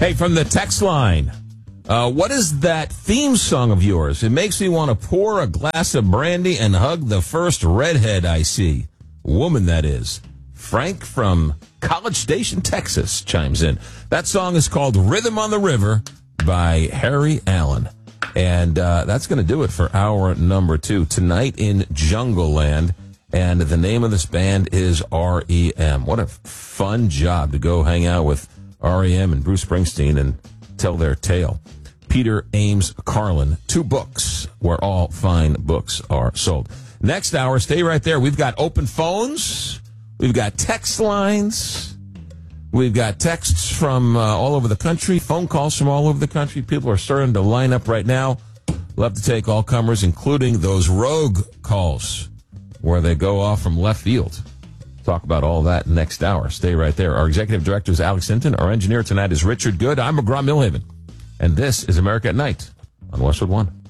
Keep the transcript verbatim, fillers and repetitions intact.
Hey, from the text line, uh, what is that theme song of yours? It makes me want to pour a glass of brandy and hug the first redhead I see. Woman, that is. Frank from College Station, Texas, chimes in. That song is called Rhythm on the River by Harry Allen. And uh, that's going to do it for hour number two. Tonight in Jungle Land. And the name of this band is R E M. What a fun job to go hang out with R E M and Bruce Springsteen and tell their tale. Peter Ames Carlin. Two books where all fine books are sold. Next hour, stay right there. We've got open phones. We've got text lines. We've got texts from uh, all over the country, phone calls from all over the country. People are starting to line up right now. Love to take all comers, including those rogue calls where they go off from left field. Talk about all that next hour. Stay right there. Our executive director is Alex Hinton. Our engineer tonight is Richard Good. I'm McGraw Millhaven. And this is America at Night on Westwood One.